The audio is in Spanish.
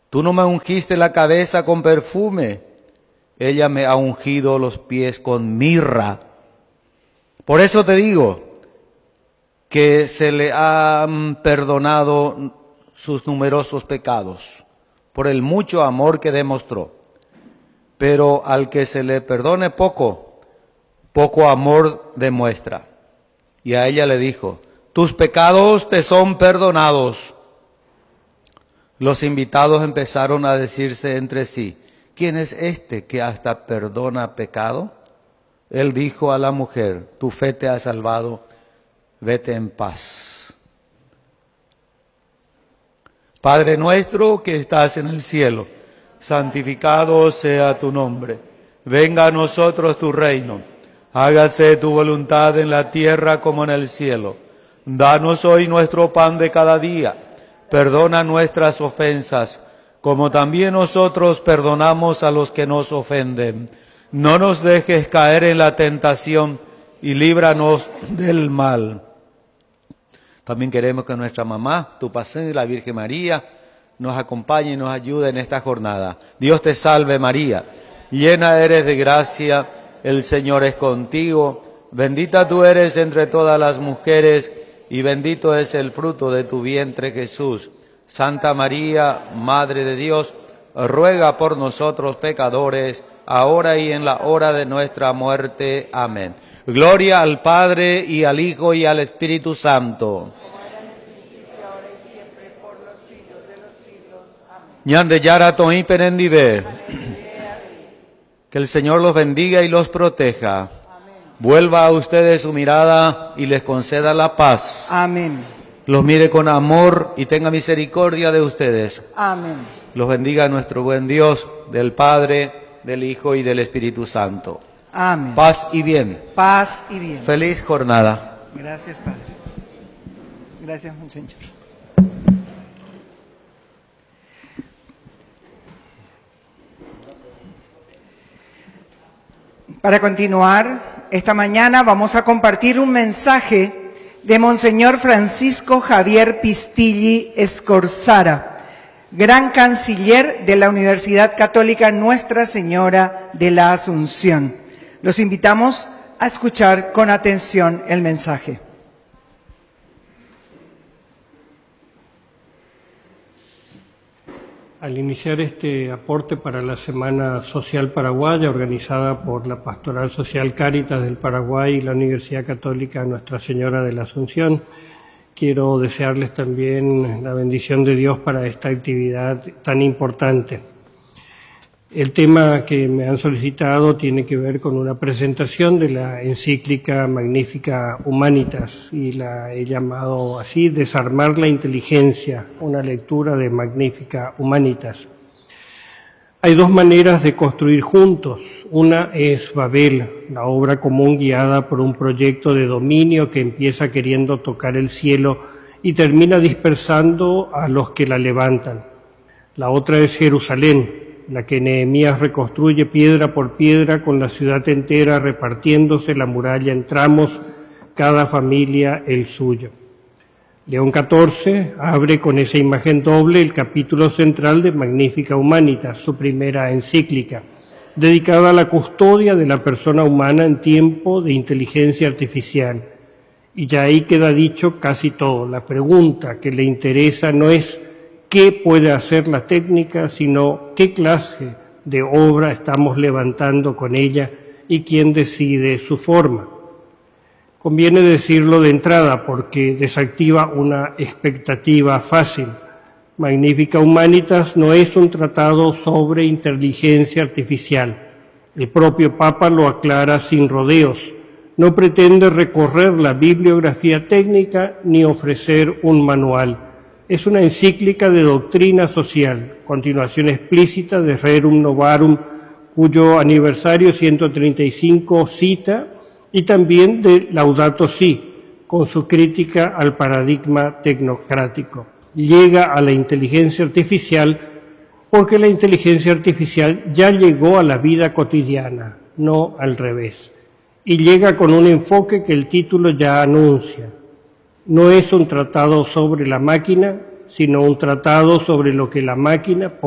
Tú no me ungiste la cabeza con perfume, ella me ha ungido los pies con mirra. Por eso te digo que se le han perdonado sus numerosos pecados, por el mucho amor que demostró. Pero al que se le perdone poco, poco amor demuestra. Y a ella le dijo, tus pecados te son perdonados. Los invitados empezaron a decirse entre sí, ¿quién es este que hasta perdona pecado? Él dijo a la mujer, tu fe te ha salvado, vete en paz. Padre nuestro que estás en el cielo, santificado sea tu nombre. Venga a nosotros tu reino. Hágase tu voluntad en la tierra como en el cielo. Danos hoy nuestro pan de cada día. Perdona nuestras ofensas, como también nosotros perdonamos a los que nos ofenden. No nos dejes caer en la tentación y líbranos del mal. También queremos que nuestra mamá, tu paciente, la Virgen María, nos acompañe y nos ayude en esta jornada. Dios te salve María, llena eres de gracia, el Señor es contigo. Bendita tú eres entre todas las mujeres y bendito es el fruto de tu vientre Jesús. Santa María, Madre de Dios, ruega por nosotros pecadores, ahora y en la hora de nuestra muerte. Amén. Gloria al Padre, y al Hijo, y al Espíritu Santo. Ñande yara toí perendive. Que el Señor los bendiga y los proteja. Vuelva a ustedes su mirada y les conceda la paz. Amén. Los mire con amor y tenga misericordia de ustedes. Amén. Los bendiga nuestro buen Dios, del Padre, del Hijo y del Espíritu Santo. Amén. Paz y bien. Paz y bien. Feliz jornada. Gracias, Padre. Gracias, Monseñor. Para continuar, esta mañana vamos a compartir un mensaje de Monseñor Francisco Javier Pistilli Escorzara, gran canciller de la Universidad Católica Nuestra Señora de la Asunción. Los invitamos a escuchar con atención el mensaje. Al iniciar este aporte para la Semana Social Paraguaya, organizada por la Pastoral Social Cáritas del Paraguay y la Universidad Católica Nuestra Señora de la Asunción, quiero desearles también la bendición de Dios para esta actividad tan importante. El tema que me han solicitado tiene que ver con una presentación de la encíclica Magnificat Humanitas, y la he llamado así, Desarmar la inteligencia, una lectura de Magnificat Humanitas. Hay dos maneras de construir juntos. Una es Babel, la obra común guiada por un proyecto de dominio que empieza queriendo tocar el cielo y termina dispersando a los que la levantan. La otra es Jerusalén, la que Nehemías reconstruye piedra por piedra con la ciudad entera repartiéndose la muralla en tramos, cada familia el suyo. León XIV abre con esa imagen doble el capítulo central de Magnificat Humanitas, su primera encíclica, dedicada a la custodia de la persona humana en tiempo de inteligencia artificial. Y ya ahí queda dicho casi todo. La pregunta que le interesa no es qué puede hacer la técnica, sino qué clase de obra estamos levantando con ella y quién decide su forma. Conviene decirlo de entrada porque desactiva una expectativa fácil. Magnificat Humanitas no es un tratado sobre inteligencia artificial. El propio Papa lo aclara sin rodeos. No pretende recorrer la bibliografía técnica ni ofrecer un manual. Es una encíclica de doctrina social, continuación explícita de Rerum Novarum, cuyo aniversario 135 cita, y también de Laudato Si, con su crítica al paradigma tecnocrático. Llega a la inteligencia artificial porque la inteligencia artificial ya llegó a la vida cotidiana, no al revés. Y llega con un enfoque que el título ya anuncia. No es un tratado sobre la máquina, sino un tratado sobre lo que la máquina